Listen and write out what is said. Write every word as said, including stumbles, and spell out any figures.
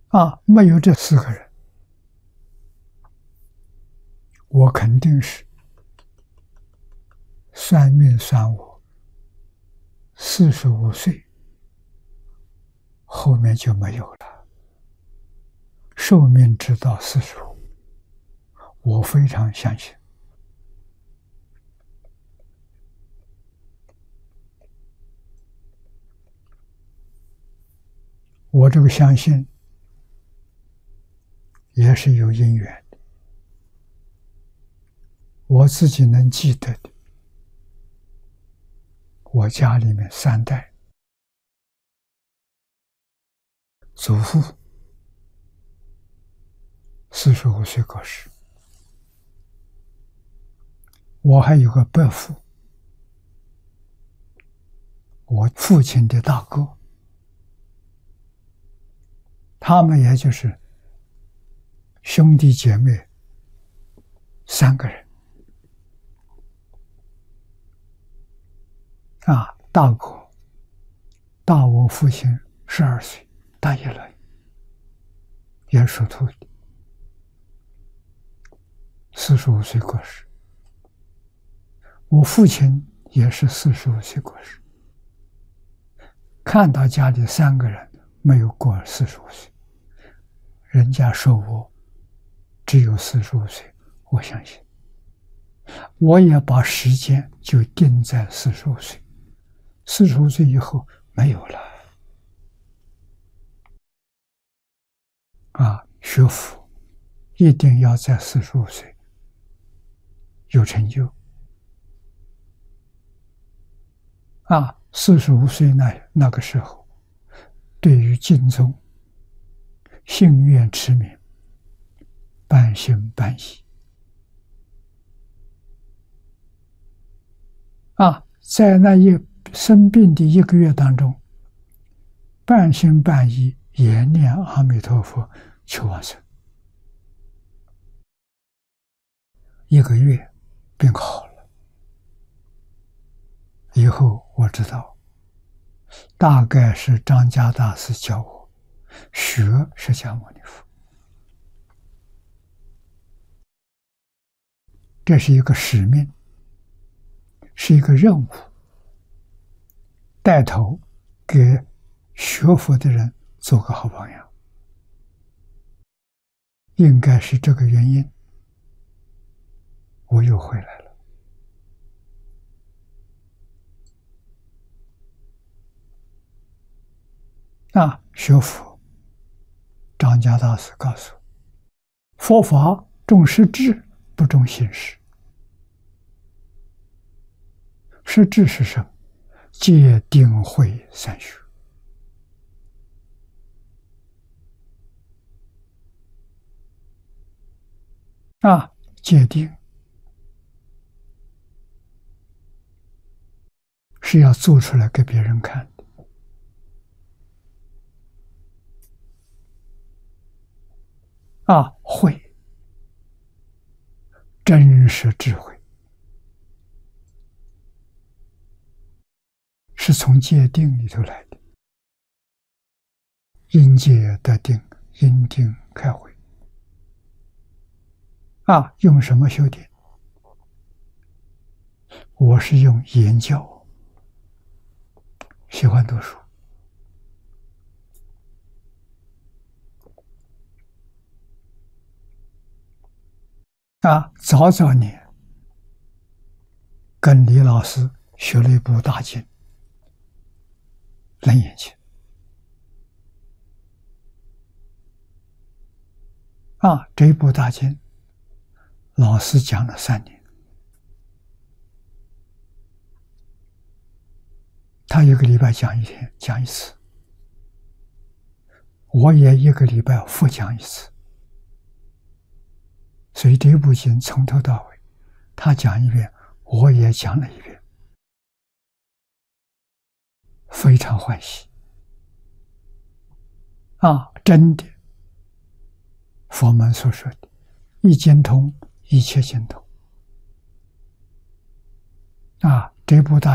啊，没有这四个人，我肯定是算命算我四十五岁后面就没有了，寿命直到四十五，我非常相信。我这个相信也是有因缘的，我自己能记得的，我家里面三代，祖父四十五岁过世，我还有个伯父，我父亲的大哥，他们也就是兄弟姐妹三个人啊，大哥大我父亲十二岁，大一轮，也属兔的，四十五岁过世。我父亲也是四十五岁过世。看到家里三个人没有过四十五岁，人家说我只有四十五岁，我相信，我也把时间就定在四十五岁，四十五岁以后没有了。啊，学佛一定要在四十五岁有成就。啊，四十五岁那那个时候，对于净宗信愿持名，半信半疑。啊，在那一生病的一个月当中，半信半疑，也念阿弥陀佛求往生。一个月病好了。以后我知道，大概是张家大师教我学释迦牟尼佛，这是一个使命，是一个任务，带头给学佛的人做个好榜样，应该是这个原因，我又回来了。啊，学佛，张家大师告诉我，佛法重实质，不重形式。实质是什么？戒定慧三学。啊，戒定是要做出来给别人看的。啊，慧，真实智慧，是从戒定里头来的。因戒得定，因定开慧。啊，用什么修定？我是用言教，喜欢读书。啊，早早年跟李老师学了一部大经《楞严经》。啊，这一部大经，老师讲了三年，他一个礼拜讲一天，讲一次，我也一个礼拜复讲一次。所以这部经从头到尾，他讲一遍，我也讲了一遍，非常欢喜。啊，真的，佛门所说的“一经通，一切经通”。啊，这部大